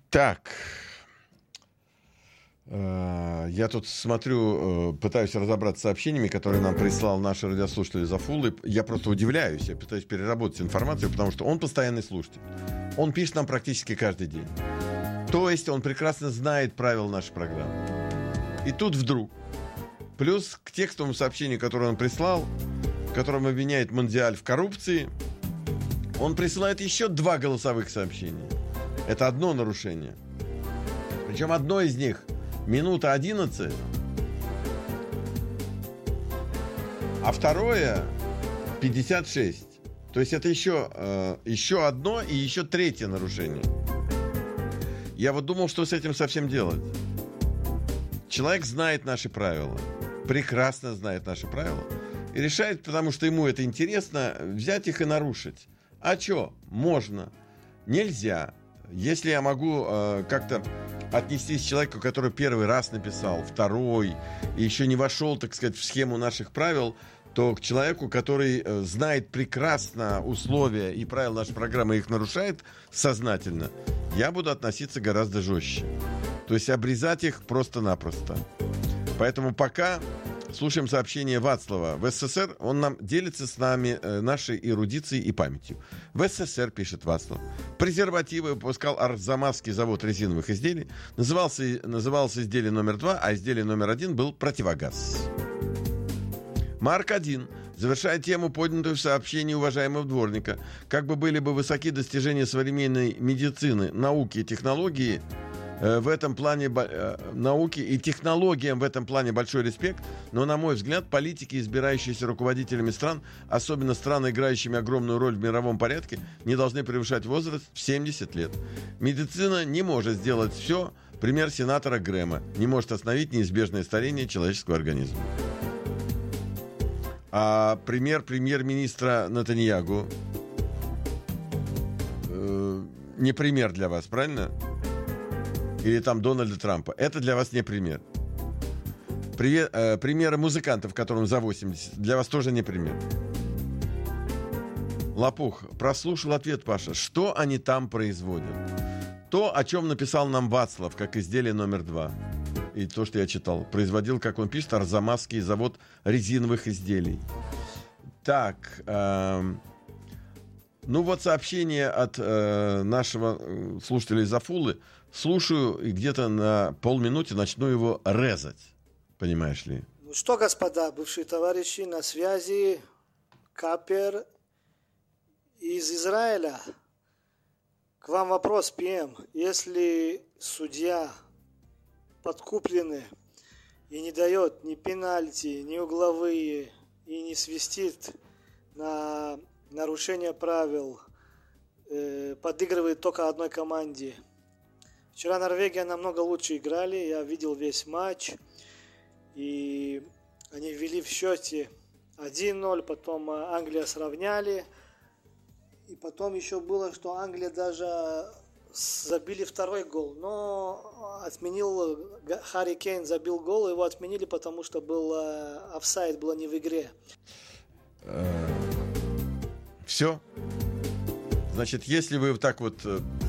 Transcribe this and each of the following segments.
Так, я тут смотрю, пытаюсь разобраться с сообщениями, которые нам прислал наш радиослушатель Зафулы. Я просто удивляюсь, я пытаюсь переработать информацию, потому что он постоянный слушатель. Он пишет нам практически каждый день. То есть он прекрасно знает правила нашей программы. И тут вдруг, плюс к текстовому сообщению, которое он прислал, в котором обвиняет Мондиаль в коррупции, он присылает еще 2 голосовых сообщения. Это одно нарушение. Причем одно из них минута 11, а второе 56. То есть это еще одно и еще 3 нарушение. Я вот думал, что с этим совсем делать. Человек знает наши правила, прекрасно знает наши правила, и решает, потому что ему это интересно, взять их и нарушить. А что? Можно. Нельзя. Если я могу как-то отнестись к человеку, который первый раз написал, второй, и еще не вошел, так сказать, в схему наших правил, то к человеку, который знает прекрасно условия и правила нашей программы, и их нарушает сознательно, я буду относиться гораздо жестче. То есть обрезать их просто-напросто. Поэтому пока слушаем сообщение Вацлава. В СССР он нам делится с нами нашей эрудицией и памятью. В СССР, пишет Вацлав, презервативы выпускал Арзамасский завод резиновых изделий. Назывался изделие номер 2, а изделие номер 1 был противогаз. Марк 1. Завершая тему, поднятую в сообщении уважаемого дворника. Как бы были бы высоки достижения современной медицины, науки и технологии, в этом плане науки и технологиям в этом плане большой респект, но, на мой взгляд, политики, избирающиеся руководителями стран, особенно страны, играющими огромную роль в мировом порядке, не должны превышать возраст в 70 лет. Медицина не может сделать все. Пример сенатора Грэма не может остановить неизбежное старение человеческого организма. А пример премьер-министра Нетаньягу не пример для вас, правильно? Или там Дональда Трампа. Это для вас не пример. Примеры музыкантов, которым за 80, для вас тоже не пример. Лопух, прослушал ответ, Паша. Что они там производят? То, о чем написал нам Вацлав, как изделие номер 2. И то, что я читал. Производил, как он пишет, Арзамасский завод резиновых изделий. Так, ну вот сообщение от нашего слушателя из Афулы. Слушаю и где-то на полминуты начну его резать. Понимаешь ли? Ну что, господа, бывшие товарищи, на связи Капер из Израиля. К вам вопрос, ПМ. Если судья подкупленный и не дает ни пенальти, ни угловые, и не свистит на нарушение правил, подыгрывает только одной команде. Вчера Норвегия намного лучше играли, я видел весь матч, и они ввели в счете 1-0, потом Англия сравняли, и потом еще было, что Англия даже забили второй гол, но отменил, Харри Кейн забил гол, его отменили, потому что был офсайд, было не в игре. Все. Значит, если вы так вот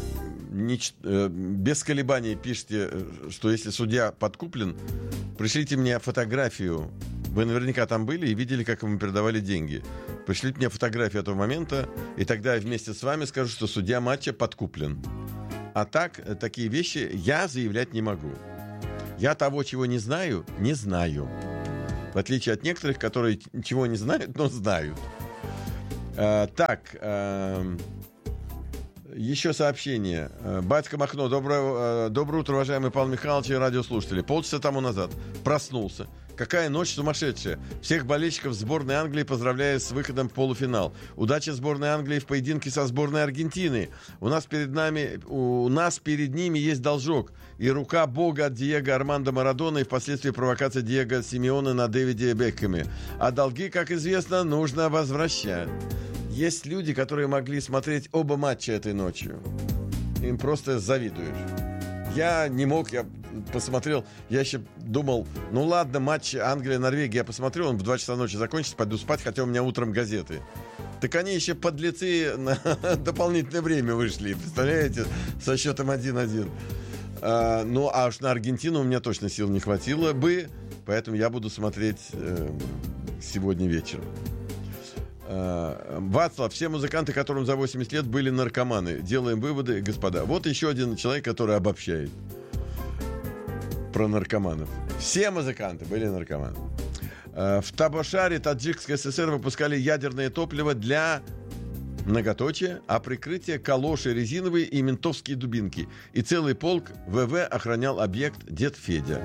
без колебаний пишите, что если судья подкуплен, пришлите мне фотографию. Вы наверняка там были и видели, как ему передавали деньги. Пришлите мне фотографию этого момента, и тогда я вместе с вами скажу, что судья матча подкуплен. А так, такие вещи я заявлять не могу. Я того, чего не знаю, не знаю. В отличие от некоторых, которые чего не знают, но знают. Так, еще сообщение. Батька Махно, доброе утро, уважаемый Павел Михайлович и радиослушатели. Полчаса тому назад проснулся. Какая ночь сумасшедшая. Всех болельщиков сборной Англии поздравляю с выходом в полуфинал. Удачи сборной Англии в поединке со сборной Аргентины. У нас перед ними есть должок. И рука бога от Диего Армандо Марадона, и впоследствии провокация Диего Симеона на Дэвиде Бекхэме. А долги, как известно, нужно возвращать. Есть люди, которые могли смотреть оба матча этой ночью. Им просто завидуешь. Я не мог, я посмотрел, я еще думал, ну ладно, матч Англия-Норвегия я посмотрел, он в 2 часа ночи закончится, пойду спать, хотя у меня утром газеты. Так они еще подлецы на дополнительное время вышли, представляете, со счетом 1-1. Ну, а уж на Аргентину у меня точно сил не хватило бы, поэтому я буду смотреть сегодня вечером. Вацлав, все музыканты, которым за 80 лет, были наркоманы. Делаем выводы, господа. Вот еще один человек, который обобщает про наркоманов. Все музыканты были наркоманы. В Табошаре Таджикской ССР выпускали ядерное топливо для многоточия, а прикрытие калоши резиновые и ментовские дубинки. И целый полк ВВ охранял объект Дед Федя.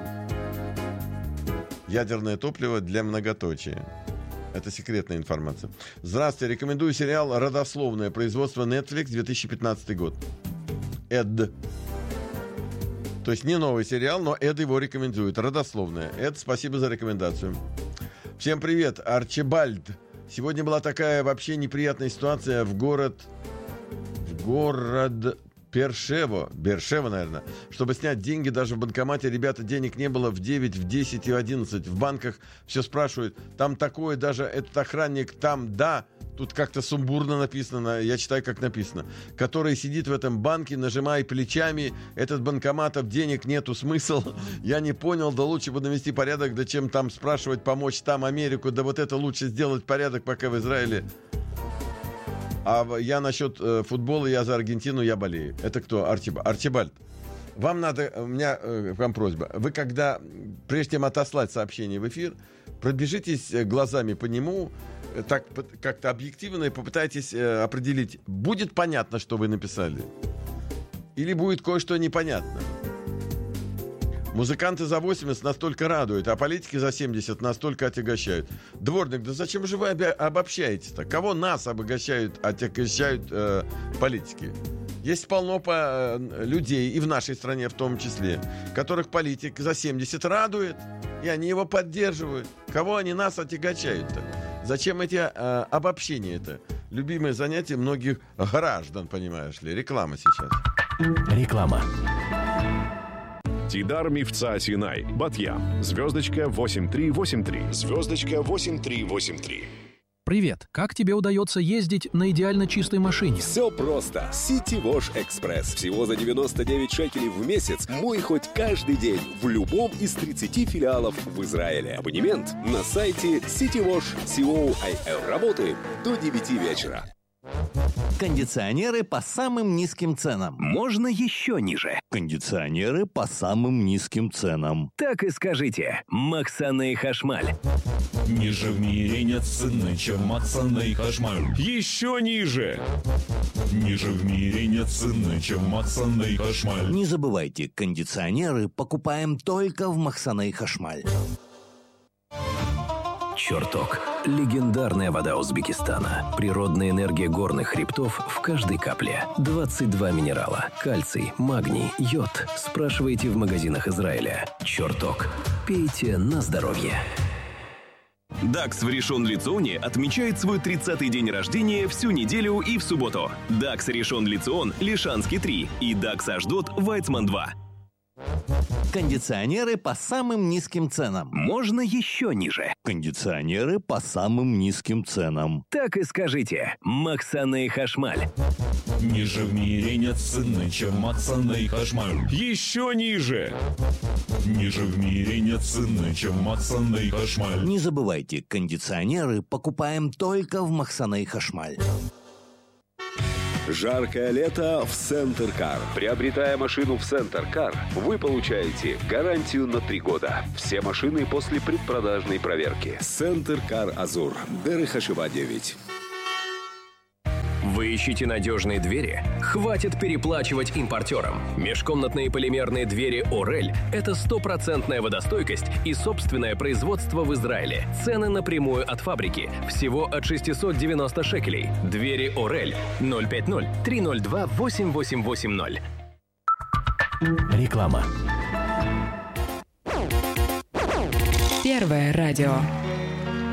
Ядерное топливо для многоточия. Это секретная информация. Здравствуйте, рекомендую сериал «Родословное», производство Netflix, 2015 год. Эд. То есть не новый сериал, но Эд его рекомендует. «Родословное». Эд, спасибо за рекомендацию. Всем привет, Арчибальд. Сегодня была такая вообще неприятная ситуация в город Бершево, наверное. Чтобы снять деньги, даже в банкомате, ребята, денег не было в 9, в 10 и в 11. В банках все спрашивают, там такое, даже этот охранник, там, да, тут как-то сумбурно написано, я читаю, как написано, который сидит в этом банке, нажимая плечами, этот банкоматов денег нету, смысл, я не понял, да лучше бы навести порядок, да чем там спрашивать, помочь там Америку, да вот это лучше сделать порядок, пока в Израиле. А я насчет футбола, я за Аргентину, я болею. Это кто? Арчибальд. Вам надо, у меня к вам просьба. Вы когда, прежде чем отослать сообщение в эфир, пробежитесь глазами по нему, так как-то объективно и попытайтесь определить, будет понятно, что вы написали, или будет кое-что непонятно. Музыканты за 80 настолько радуют, а политики за 70 настолько отягощают. Дворник, да зачем же вы обобщаете-то? Кого нас отягощают политики? Есть полно людей, и в нашей стране в том числе, которых политик за 70 радует, и они его поддерживают. Кого они нас отягощают-то? Зачем эти обобщения-то? Любимое занятие многих граждан, понимаешь ли. Реклама сейчас. Реклама. Тидар Мифца Синай, Батьям, звездочка 8383, звездочка 8383. Привет, как тебе удается ездить на идеально чистой машине? Все просто. City Wash Express. Всего за 99 шекелей в месяц. Мой хоть каждый день в любом из 30 филиалов в Израиле. Абонемент на сайте citywash.co.il. Работаем до 9 вечера. Кондиционеры по самым низким ценам. Можно еще ниже. Кондиционеры по самым низким ценам. Так и скажите. Махсаны Хашмаль. Ниже в мире нет цены, чем Махсаны Хашмаль. Еще ниже. Ниже в мире нет цены, чем Махсаны Хашмаль. Не забывайте, кондиционеры покупаем только в Махсаны Хашмаль. Черток. Легендарная вода Узбекистана. Природная энергия горных хребтов в каждой капле. 22 минерала. Кальций, магний, йод. Спрашивайте в магазинах Израиля. Черток. Пейте на здоровье. Дакс в Ришон Лиционе отмечает свой 30-й день рождения всю неделю и в субботу. Дакс Ришон Лицион, Лишанский 3 и Дакс Ашдот, Вайцман 2. Кондиционеры по самым низким ценам. Можно еще ниже. Кондиционеры по самым низким ценам. Так и скажите. Махсаны Хашмаль. Ниже в мире нет цены, чем Махсаны Хашмаль. Еще ниже. Ниже в мире нет цены, чем Махсаны Хашмаль. Не забывайте, кондиционеры покупаем только в Махсаны Хашмаль. Жаркое лето в Center Car. Приобретая машину в Center Car, вы получаете гарантию на 3 года. Все машины после предпродажной проверки. Center Car Азур. Дерех Ашива 9. Вы ищете надежные двери? Хватит переплачивать импортерам. Межкомнатные полимерные двери «Орель» — это стопроцентная водостойкость и собственное производство в Израиле. Цены напрямую от фабрики. Всего от 690 шекелей. Двери «Орель» 050-302-8880. Реклама. Первое радио.